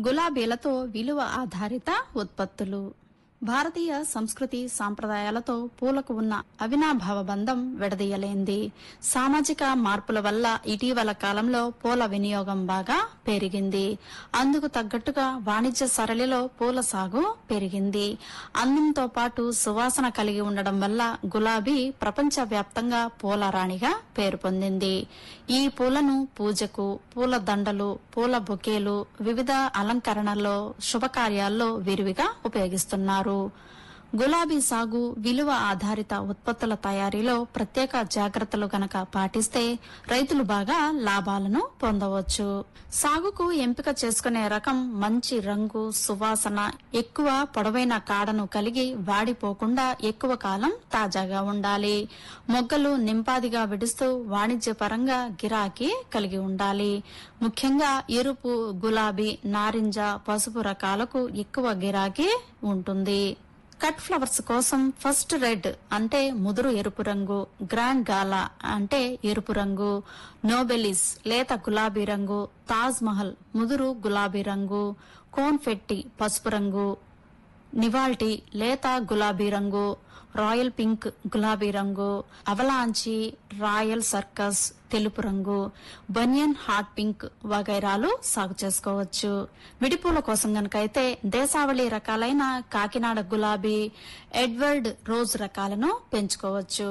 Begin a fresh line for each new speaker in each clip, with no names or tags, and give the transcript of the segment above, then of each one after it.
గులాబీలతో విలువ ఆధారిత ఉత్పత్తులు. భారతీయ సంస్కృతి సాంప్రదాయాలతో పూలకు ఉన్న అవినాభావ బంధం విడదీయలేంది. సామాజిక మార్పుల వల్ల ఇటీవల కాలంలో పూల వినియోగం బాగా పెరిగింది. అందుకు తగ్గట్టుగా వాణిజ్య సరళిలో పూల సాగు పెరిగింది. అందంతో పాటు సువాసన కలిగి ఉండడం వల్ల గులాబీ ప్రపంచవ్యాప్తంగా పూల రాణిగా పేరు పొందింది. ఈ పూలను పూజకు, పూల దండలు, పూల బొకేలు, వివిధ అలంకరణల్లో, శుభకార్యాల్లో విరివిగా ఉపయోగిస్తున్నారు. గులాబీ సాగు, విలువ ఆధారిత ఉత్పత్తుల తయారీలో ప్రత్యేక జాగ్రత్తలు గనక పాటిస్తే రైతులు బాగా లాభాలను పొందవచ్చు. సాగుకు ఎంపిక చేసుకునే రకం మంచి రంగు, సువాసన, ఎక్కువ పొడవైన కాడను కలిగి వాడిపోకుండా ఎక్కువ కాలం తాజాగా ఉండాలి. మొగ్గలు నింపాదిగా విడుస్తూ వాణిజ్యపరంగా గిరాకీ కలిగి ఉండాలి. ముఖ్యంగా ఎరుపు, గులాబీ, నారింజ, పసుపు రకాలకు ఎక్కువ గిరాకీ ఉంటుంది. కట్ ఫ్లవర్స్ కోసం ఫస్ట్ రెడ్ అంటే ముదురు ఎరుపు రంగు, గ్రాండ్ గాలా అంటే ఎరుపు రంగు, నోబెలిస్ లేత గులాబీ రంగు, తాజ్ మహల్ ముదురు గులాబీ రంగు, కోన్ఫెట్టి పసుపు రంగు, నివాల్టీ లేత గులాబీ రంగు, రాయల్ పింక్ గులాబీ రంగు, అవలాంచి, రాయల్ సర్కస్ తెలుపు రంగు, బనియన్ హాట్ పింక్ వగైరాలు సాగు చేసుకోవచ్చు. విడిపూల కోసం గనకైతే దేశావళి రకాలైన కాకినాడ గులాబీ, ఎడ్వర్డ్ రోజ్ రకాలను పెంచుకోవచ్చు.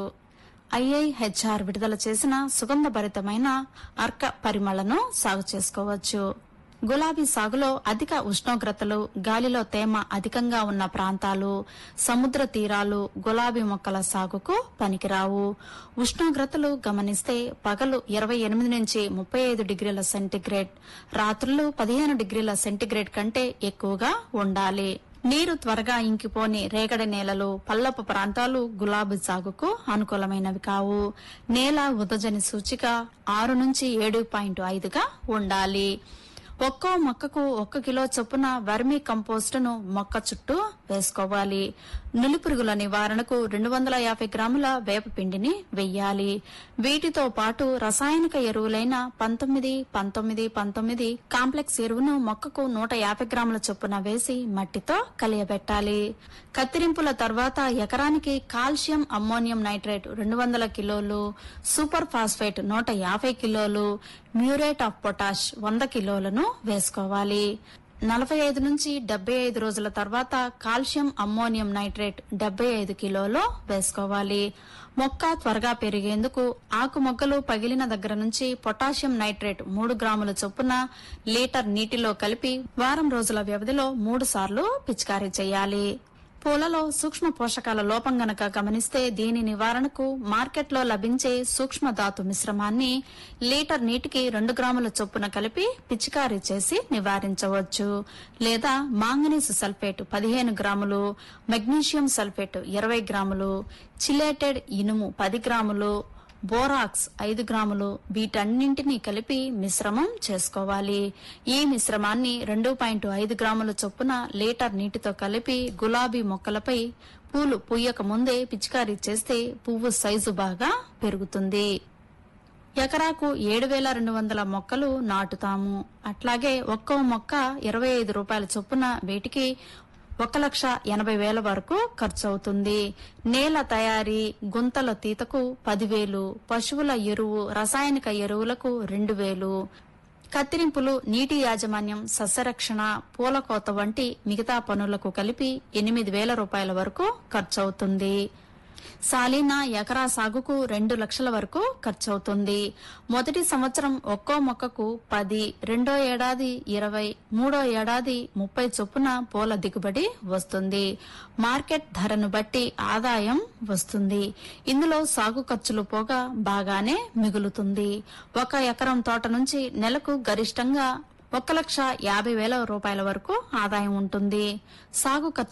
IIHR విడుదల చేసిన సుగంధభరితమైన అర్క పరిమళను సాగు చేసుకోవచ్చు. గులాబీ సాగులో అధిక ఉష్ణోగ్రతలు, గాలిలో తేమ అధికంగా ఉన్న ప్రాంతాలు, సముద్ర తీరాలు గులాబీ మొక్కల సాగుకు పనికిరావు. ఉష్ణోగ్రతలు గమనిస్తే పగలు 28 నుంచి 35 డిగ్రీల సెంటీగ్రేడ్, రాత్రులు 15 డిగ్రీల సెంటీగ్రేడ్ కంటే ఎక్కువగా ఉండాలి. నీరు త్వరగా ఇంకిపోని రేగడి నేలలు, పల్లపు ప్రాంతాలు గులాబీ సాగుకు అనుకూలమైనవి కావు. నేల ఉదజని సూచిక 6 నుంచి 7.5గా ఉండాలి. ఒక్కో మొక్కకు 1 కిలో చొప్పున వర్మీ కంపోస్టును మొక్క చుట్టూ వేసుకోవాలి. నులిపురుగుల నివారణకు 250 గ్రాముల వేప పిండిని వెయ్యాలి. వీటితో పాటు రసాయనిక ఎరువులైన 19-19-19 కాంప్లెక్స్ ఎరువును మొక్కకు 150 గ్రాముల చొప్పున వేసి మట్టితో కలియబెట్టాలి. కత్తిరింపుల తర్వాత ఎకరానికి కాల్షియం అమ్మోనియం నైట్రేట్ 200 కిలోలు, సూపర్ ఫాస్ఫేట్ 150 కిలోలు, మ్యూరేట్ ఆఫ్ పొటాష్ 100 కిలోలను వేసుకోవాలి. 45 నుంచి 75 రోజుల తర్వాత కాల్షియం అమ్మోనియం నైట్రేట్ 75 కిలోలు వేసుకోవాలి. మొక్క త్వరగా పెరిగేందుకు ఆకు మొగ్గలు పగిలిన దగ్గర నుంచి పొటాషియం నైట్రేట్ 3 గ్రాముల చొప్పున లీటర్ నీటిలో కలిపి వారం రోజుల వ్యవధిలో 3 సార్లు పిచికారీ చేయాలి. పూలలో సూక్ష్మ పోషకాల లోపం గనక గమనిస్తే దీని నివారణకు మార్కెట్లో లభించే సూక్ష్మ ధాతు మిశ్రమాన్ని లీటర్ నీటికి 2 గ్రాముల చొప్పున కలిపి పిచికారీ చేసి నివారించవచ్చు. లేదా మాంగనీస్ సల్ఫేట్ 15 గ్రాములు, మెగ్నీషియం సల్ఫేట్ 20 గ్రాములు, చిలేటెడ్ ఇనుము 10 గ్రాములు, బోరాక్స్ 5 గ్రాములు వీటన్నింటినీ కలిపి మిశ్రమం చేసుకోవాలి. ఈ మిశ్రమాన్ని 2.5 గ్రాముల చొప్పున లీటర్ నీటితో కలిపి గులాబీ మొక్కలపై పూలు పూయక ముందే పిచికారీ చేస్తే పువ్వు సైజు బాగా పెరుగుతుంది. ఎకరాకు 7,200 మొక్కలు నాటుతాము. అట్లాగే ఒక్కో మొక్క 25 రూపాయల చొప్పున వీటికి 1,80,000 వరకు ఖర్చు అవుతుంది. నేల తయారీ, గుంతల తీతకు 10,000, పశువుల ఎరువు, రసాయనిక ఎరువులకు 2,000, కత్తిరింపులు, నీటి యాజమాన్యం, సస్యరక్షణ, పూల కోత వంటి మిగతా పనులకు కలిపి 8,000 రూపాయల వరకు ఖర్చవుతుంది. సాలీనా ఎకరా సాగుకు 2 లక్షల వరకు ఖర్చవుతుంది. మొదటి సంవత్సరం ఒక్కో మొక్కకు 10, రెండో ఏడాది 20, మూడో ఏడాది 30 చొప్పున పూల దిగుబడి వస్తుంది. మార్కెట్ ధరను బట్టి ఆదాయం వస్తుంది. ఇందులో సాగు ఖర్చులు పోగా బాగానే మిగులుతుంది. 1 ఎకరం తోట నుంచి నెలకు గరిష్టంగా 1,50,000 రూపాయల వరకు ఆదాయం ఉంటుంది. సాగు ఖర్చు